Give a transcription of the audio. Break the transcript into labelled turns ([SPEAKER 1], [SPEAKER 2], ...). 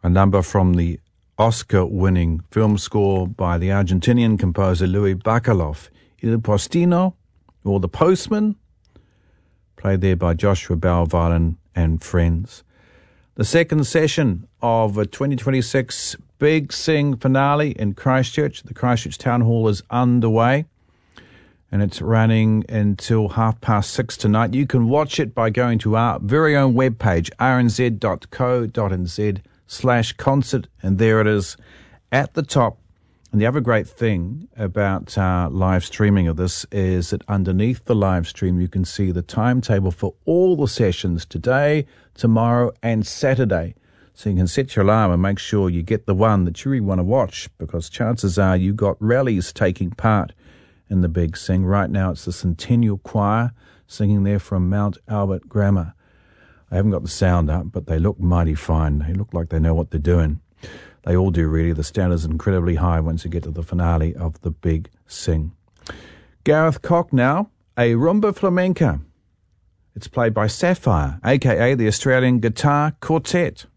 [SPEAKER 1] a number from the Oscar-winning film score by the Argentinian composer Louis Bacalov, Il Postino, or The Postman, played there by Joshua Bell Violin and friends. The second session of a 2026 Big Sing finale in Christchurch. The Christchurch Town Hall is underway, and it's running until 6:30 tonight. You can watch it by going to our very own webpage, rnz.co.nz/concert, and there it is at the top. And the other great thing about live streaming of this is that underneath the live stream you can see the timetable for all the sessions today, tomorrow and Saturday. So you can set your alarm and make sure you get the one that you really want to watch, because chances are you got rallies taking part in the Big Sing. Right now it's the Centennial Choir singing there from Mount Albert Grammar. I haven't got the sound up, but they look mighty fine. They look like they know what they're doing. They all do, really. The standard is incredibly high once you get to the finale of the Big Sing. Gareth Koch now, a rumba flamenca. It's played by Sapphire, a.k.a. the Australian Guitar Quartet.